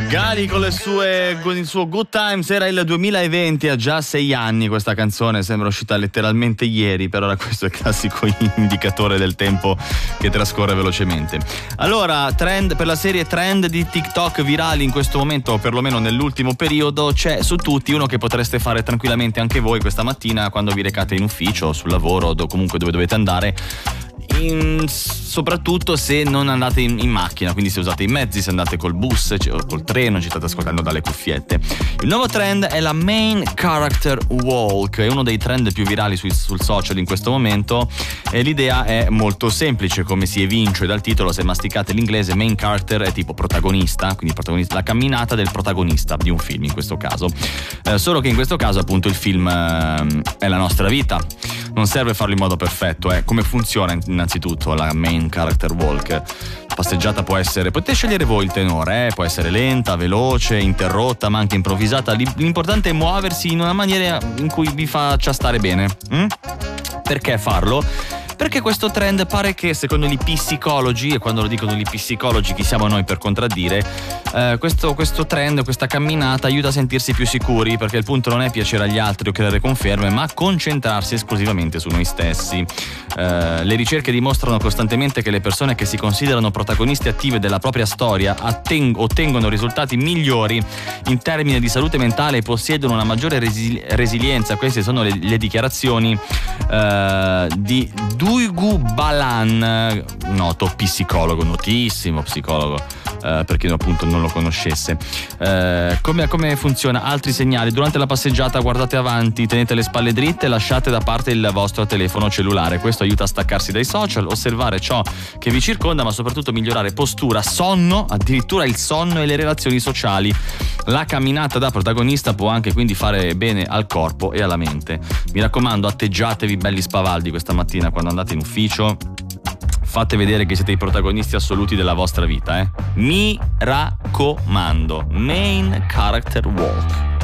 Gali con il suo Good Times. Era il 2020, ha già 6 anni questa canzone, sembra uscita letteralmente ieri, però questo è il classico indicatore del tempo che trascorre velocemente. Allora, trend per la serie trend di TikTok virali in questo momento, o perlomeno nell'ultimo periodo, c'è su tutti uno che potreste fare tranquillamente anche voi questa mattina quando vi recate in ufficio, sul lavoro o comunque dove dovete andare. Soprattutto se non andate in macchina, quindi se usate i mezzi, se andate col bus o col treno, ci state ascoltando dalle cuffiette. Il nuovo trend è la Main Character Walk, è uno dei trend più virali sul social in questo momento, e l'idea è molto semplice, come si evince dal titolo. Se masticate l'inglese, main character è tipo protagonista, quindi protagonista, la camminata del protagonista di un film in questo caso, solo che in questo caso appunto il film è la nostra vita. Non serve farlo in modo perfetto, come funziona innanzitutto la Main Character Walk. La passeggiata può essere, potete scegliere voi il tenore, può essere lenta, veloce, interrotta, ma anche improvvisata. L'importante è muoversi in una maniera in cui vi faccia stare bene. Perché farlo? Perché questo trend pare che, secondo gli psicologi, e quando lo dicono gli psicologi chi siamo noi per contraddire, questo trend, questa camminata aiuta a sentirsi più sicuri, perché il punto non è piacere agli altri o creare conferme, ma concentrarsi esclusivamente su noi stessi. Le ricerche dimostrano costantemente che le persone che si considerano protagoniste attive della propria storia ottengono risultati migliori in termini di salute mentale e possiedono una maggiore resilienza. Queste sono le dichiarazioni di Duygu Balan, noto psicologo, notissimo psicologo, per chi appunto non lo conoscesse. Come funziona? Altri segnali: durante la passeggiata guardate avanti, tenete le spalle dritte e lasciate da parte il vostro telefono cellulare. Questo aiuta a staccarsi dai social, osservare ciò che vi circonda, ma soprattutto migliorare postura, sonno, addirittura il sonno e le relazioni sociali. La camminata da protagonista può anche quindi fare bene al corpo e alla mente. Mi raccomando, atteggiatevi belli spavaldi questa mattina quando andate in ufficio. Fate vedere che siete i protagonisti assoluti della vostra vita, Mi raccomando. Main Character Walk.